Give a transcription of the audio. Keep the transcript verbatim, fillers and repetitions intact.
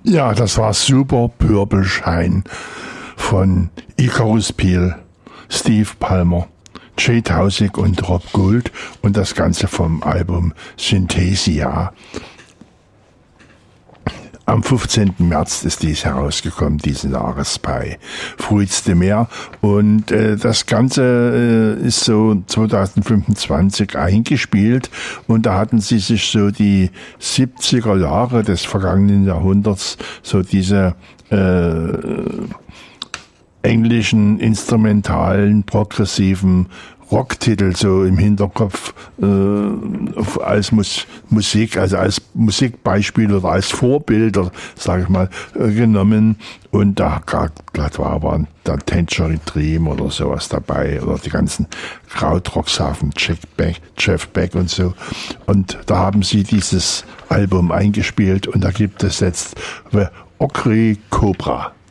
Ja, das war Super Purple Shine von Icarus Peel, Steve Palmer, Jay Tausig und Rob Gould und das Ganze vom Album Synthesia. Am fünfzehnten März ist dies herausgekommen, diesen Jahres bei Fruits de Mer. Und äh, das Ganze äh, ist so zwanzig fünfundzwanzig eingespielt. Und da hatten sie sich so die siebziger Jahre des vergangenen Jahrhunderts, so diese äh, englischen, instrumentalen, progressiven Rocktitel so im Hinterkopf äh, als Mus- Musik, also als Musikbeispiel oder als Vorbilder, sage ich mal, äh, genommen. Und da gerade war aber der Tangerine Dream oder sowas dabei oder die ganzen Krautrock-Sachen, Jeff Beck, Jeff Beck und so. Und da haben sie dieses Album eingespielt und da gibt es jetzt The Ocre Cobra.